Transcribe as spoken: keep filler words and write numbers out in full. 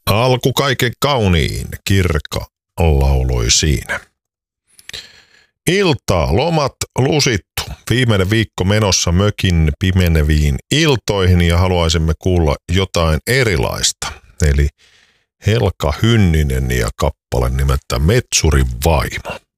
Alku kaiken kauniin, Kirka lauloi siinä. Iltaa, lomat lusittu. Viimeinen viikko menossa mökin pimeneviin iltoihin ja haluaisimme kuulla jotain erilaista. Eli Helka Hynninen ja kappale nimeltä Metsurin vaimo.